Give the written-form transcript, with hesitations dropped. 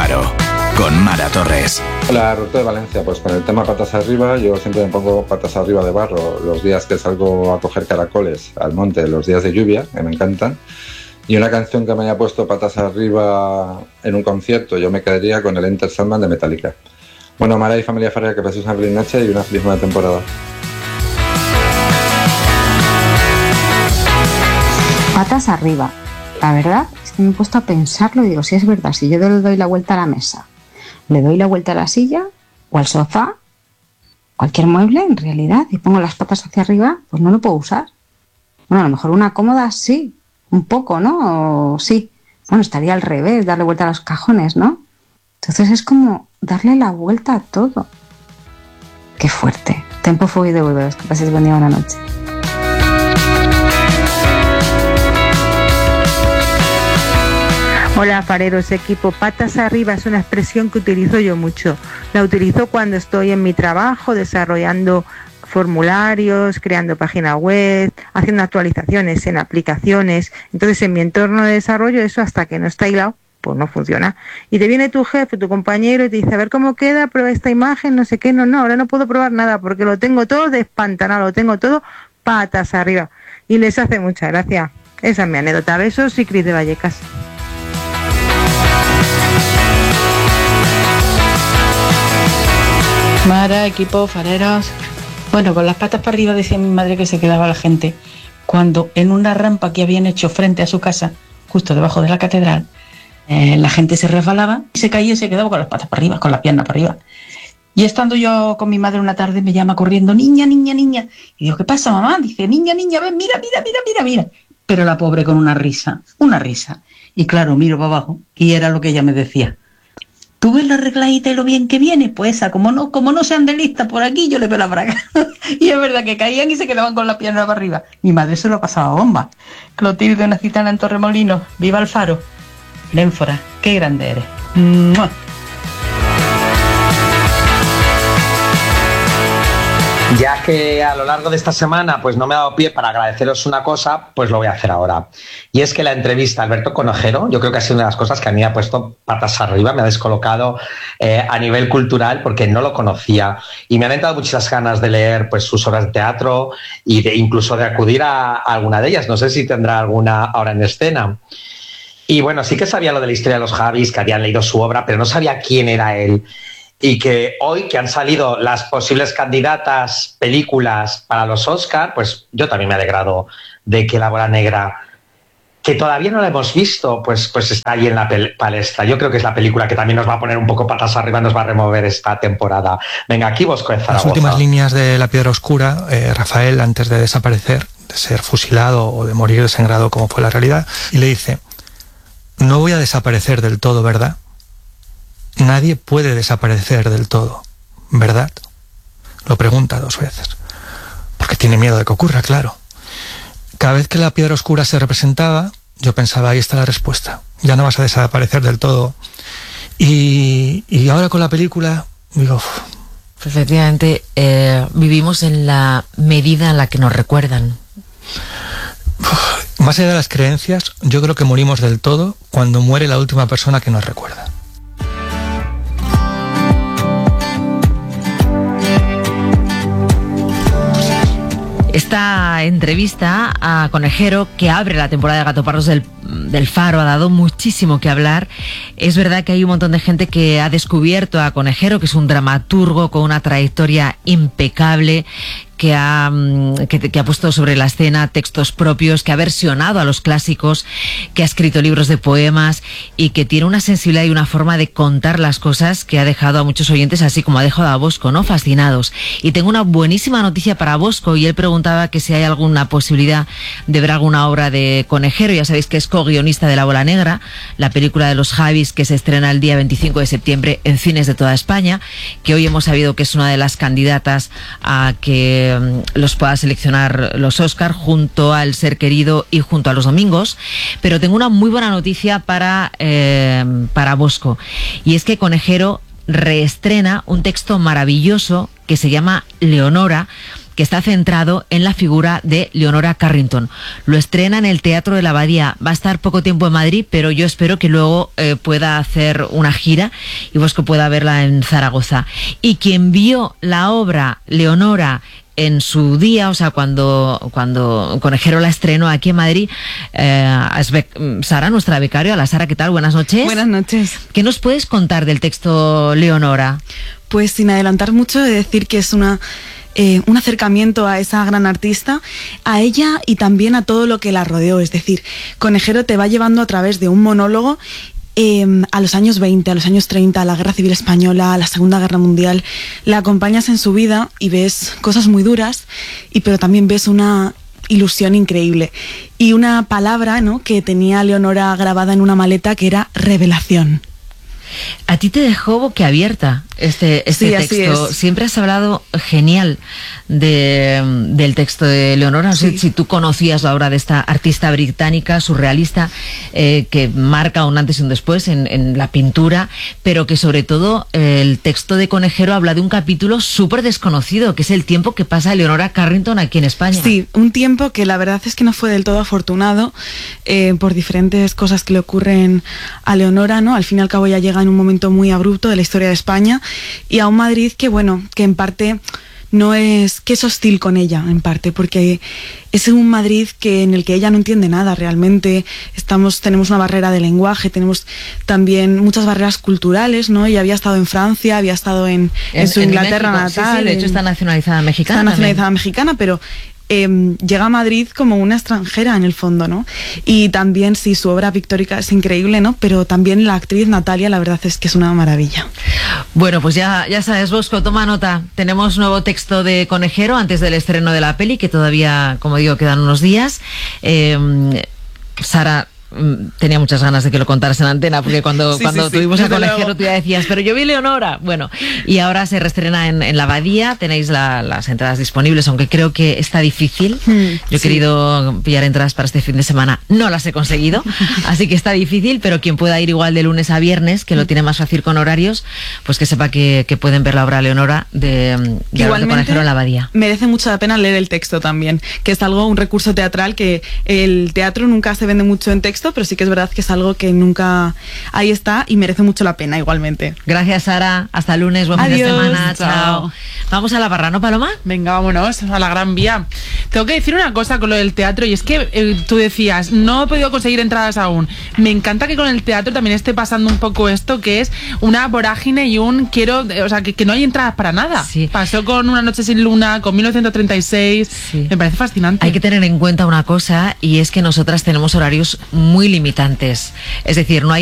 Faro, con Mara Torres. Hola, Ruto de Valencia. Pues con el tema patas arriba, yo siempre me pongo patas arriba de barro los días que salgo a coger caracoles al monte, los días de lluvia, que me encantan. Y una canción que me haya puesto patas arriba en un concierto, yo me quedaría con el Enter Sandman de Metallica. Bueno, Mara y familia Farrea, que paséis una feliz noche y una feliz nueva temporada. Patas arriba. La verdad es que me he puesto a pensarlo y digo, si es verdad, si yo le doy la vuelta a la mesa, le doy la vuelta a la silla o al sofá, cualquier mueble en realidad, y pongo las patas hacia arriba, pues no lo puedo usar. Bueno, a lo mejor una cómoda sí, un poco, ¿no? O sí. Bueno, estaría al revés, darle vuelta a los cajones, ¿no? Entonces es como darle la vuelta a todo. Qué fuerte. Tempo fuego y de volveros. Que paséis buen día, buena noche. Hola fareros, equipo. Patas arriba es una expresión que utilizo yo mucho. La utilizo cuando estoy en mi trabajo desarrollando formularios, creando páginas web, haciendo actualizaciones en aplicaciones. Entonces en mi entorno de desarrollo eso hasta que no está hilado pues no funciona. Y te viene tu jefe, tu compañero y te dice, a ver cómo queda, prueba esta imagen, no sé qué. No, ahora no puedo probar nada porque lo tengo todo despantanado, lo tengo todo patas arriba. Y les hace mucha gracia. Esa es mi anécdota. Besos y Cris de Vallecas. Mara, equipo, fareros. Bueno, con las patas para arriba decía mi madre que se quedaba la gente cuando en una rampa que habían hecho frente a su casa, justo debajo de la catedral, la gente se resbalaba y se caía y se quedaba con las patas para arriba, con las piernas para arriba. Y estando yo con mi madre una tarde me llama corriendo, niña. Y digo, ¿qué pasa, mamá? Dice, niña, ven, mira. Pero la pobre con una risa. Y claro, miro para abajo y era lo que ella me decía. ¿Tú ves la arregladita y lo bien que viene? Pues esa, como no sean de lista por aquí, yo le veo la braga. Y es verdad que caían y se quedaban con la pierna para arriba. Mi madre se lo pasaba bomba. Clotilde, una gitana en Torremolinos. ¡Viva el Faro! Lénfora, qué grande eres. ¡Mua! Ya que a lo largo de esta semana pues no me ha dado pie para agradeceros una cosa, pues lo voy a hacer ahora. Y es que la entrevista a Alberto Conejero, yo creo que ha sido una de las cosas que a mí me ha puesto patas arriba, me ha descolocado a nivel cultural porque no lo conocía. Y me han entrado muchas ganas de leer pues sus obras de teatro y incluso de acudir a alguna de ellas. No sé si tendrá alguna ahora en escena. Y bueno, sí que sabía lo de la historia de los Javis, que habían leído su obra, pero no sabía quién era él. Y que hoy que han salido las posibles candidatas películas para los Oscar, pues yo también me he alegrado de que La Bola Negra, que todavía no la hemos visto, pues está ahí en la palestra. Yo creo que es la película que también nos va a poner un poco patas arriba, nos va a remover esta temporada. Venga, aquí Bosco de Zaragoza. Las últimas líneas de La Piedra Oscura, Rafael, antes de desaparecer, de ser fusilado o de morir desangrado como fue la realidad, y le dice, no voy a desaparecer del todo, ¿verdad? Nadie puede desaparecer del todo, ¿verdad? Lo pregunta 2 veces. Porque tiene miedo de que ocurra, claro. Cada vez que la piedra oscura se representaba, yo pensaba, ahí está la respuesta. Ya no vas a desaparecer del todo. Y ahora con la película, digo... Efectivamente, vivimos en la medida en la que nos recuerdan. Más allá de las creencias, yo creo que morimos del todo cuando muere la última persona que nos recuerda. Esta entrevista a Conejero, que abre la temporada de Gatopardos del Faro, ha dado muchísimo que hablar. Es verdad que hay un montón de gente que ha descubierto a Conejero, que es un dramaturgo con una trayectoria impecable, que ha puesto sobre la escena textos propios, que ha versionado a los clásicos, que ha escrito libros de poemas y que tiene una sensibilidad y una forma de contar las cosas que ha dejado a muchos oyentes, así como ha dejado a Bosco, ¿no?, fascinados. Y tengo una buenísima noticia para Bosco, y él preguntaba que si hay alguna posibilidad de ver alguna obra de Conejero. Ya sabéis que es co-guionista de La Bola Negra, la película de los Javis, que se estrena el día 25 de septiembre en cines de toda España, que hoy hemos sabido que es una de las candidatas a que los pueda seleccionar los Oscar, junto al Ser Querido y junto a Los Domingos. Pero tengo una muy buena noticia para Bosco, y es que Conejero reestrena un texto maravilloso que se llama Leonora, que está centrado en la figura de Leonora Carrington. Lo estrena en el Teatro de la Abadía. Va a estar poco tiempo en Madrid, pero yo espero que luego pueda hacer una gira y pues que pueda verla en Zaragoza. Y quien vio la obra Leonora en su día, o sea, cuando Conejero la estrenó aquí en Madrid, Sara, nuestra becaria. Hola, Sara, ¿qué tal? Buenas noches. Buenas noches. ¿Qué nos puedes contar del texto Leonora? Pues sin adelantar mucho, de decir que es un acercamiento a esa gran artista, a ella y también a todo lo que la rodeó. Es decir, Conejero te va llevando a través de un monólogo a los años 20, a los años 30, a la Guerra Civil Española, a la Segunda Guerra Mundial. La acompañas en su vida y ves cosas muy duras, pero también ves una ilusión increíble. Y una palabra, ¿no?, que tenía Leonora grabada en una maleta, que era revelación. A ti te dejó boquiabierta este Sí, texto. Siempre has hablado genial del texto de Leonora. No sé si tú conocías la obra de esta artista británica surrealista, que marca un antes y un después en la pintura, pero que sobre todo el texto de Conejero habla de un capítulo súper desconocido, que es el tiempo que pasa Leonora Carrington aquí en España. Sí, un tiempo que la verdad es que no fue del todo afortunado, por diferentes cosas que le ocurren a Leonora, ¿no? Al fin y al cabo ya llega en un momento muy abrupto de la historia de España, y a un Madrid que, bueno, que en parte no es, que es hostil con ella, en parte, porque es un Madrid en el que ella no entiende nada realmente. Tenemos una barrera de lenguaje, tenemos también muchas barreras culturales, ¿no? Ella había estado en Francia, había estado en su Inglaterra México, natal. Sí, de hecho está nacionalizada mexicana. Está nacionalizada mexicana, pero llega a Madrid como una extranjera en el fondo, ¿no? Y también, sí, su obra pictórica es increíble, ¿no? Pero también la actriz Natalia, la verdad es que es una maravilla. Bueno, pues ya sabes, Bosco, toma nota. Tenemos nuevo texto de Conejero antes del estreno de la peli, que todavía, como digo, quedan unos días. Sara, tenía muchas ganas de que lo contaras en antena, porque cuando tuvimos a Conejero tú ya decías, pero yo vi Leonora. Bueno, y ahora se reestrena en la Abadía. Tenéis las entradas disponibles, aunque creo que está difícil. Yo he querido pillar entradas para este fin de semana, no las he conseguido, así que está difícil, pero quien pueda ir igual de lunes a viernes, que lo tiene más fácil con horarios, pues que sepa que pueden ver la obra Leonora de Conejero en la Abadía. Merece mucho la pena leer el texto también, que es un recurso teatral que el teatro nunca se vende mucho en texto, pero sí que es verdad que es algo que nunca... Ahí está, y merece mucho la pena igualmente. Gracias, Sara. Hasta el lunes. Buen fin de semana. Chao. Vamos a la barra, ¿no, Paloma? Venga, vámonos a la Gran Vía. Tengo que decir una cosa con lo del teatro, y es que tú decías, no he podido conseguir entradas aún. Me encanta que con el teatro también esté pasando un poco esto, que es una vorágine y que no hay entradas para nada. Sí. Pasó con Una noche sin luna, con 1936. Sí. Me parece fascinante. Hay que tener en cuenta una cosa, y es que nosotras tenemos horarios muy limitantes. Es decir, no hay